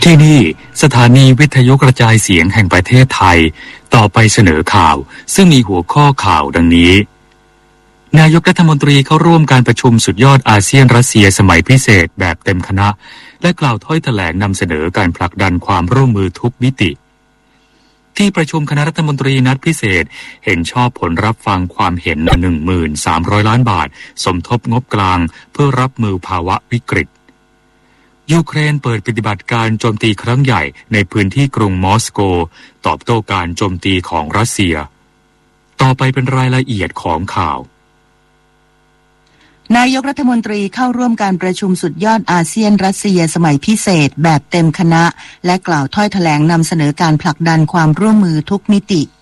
ที่นี่สถานีวิทยุกระจายเสียงแห่งประเทศไทยต่อไปเสนอข่าวซึ่งมีหัวข้อข่าวดังนี้นายกรัฐมนตรีเข้าร่วมการประชุมสุดยอดอาเซียนรัสเซียสมัยพิเศษแบบเต็มคณะและกล่าวถ้อยแถลงนำเสนอการผลักดันความร่วมมือทุกมิติที่ประชุมคณะรัฐมนตรีนัดพิเศษเห็นชอบผลรับฟังความเห็น 13,000 ล้านบาทสมทบงบกลางเพื่อรับมือภาวะวิกฤตยูเครนเปิดปฏิบัติการโจมตีครั้งใหญ่ในพื้นที่กรุงมอสโกตอบโต้การโจมตีของรัสเซียต่อไปเป็นรายละเอียดของข่าวนายกรัฐมนตรีเข้าร่วมการประชุมสุดยอดอาเซียนรัสเซียสมัยพิเศษแบบเต็มคณะและกล่าวถ้อยแถลงนำเสนอการผลักดันความร่วมมือทุกมิติ